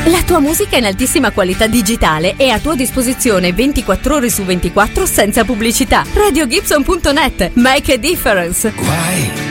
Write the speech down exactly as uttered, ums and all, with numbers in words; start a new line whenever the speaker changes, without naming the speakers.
La tua musica in altissima qualità digitale è a tua disposizione ventiquattro ore su ventiquattro senza pubblicità. radio gibson punto net. Make a difference.
Guai